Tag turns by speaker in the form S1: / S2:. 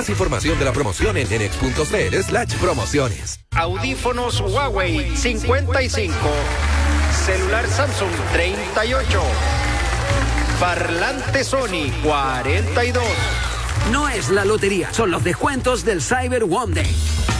S1: Más información de la promoción en nenex.cl/promociones.
S2: Audífonos Huawei 55. Celular Samsung 38. Parlante Sony 42.
S3: No es la lotería, son los descuentos del Cyber One Day.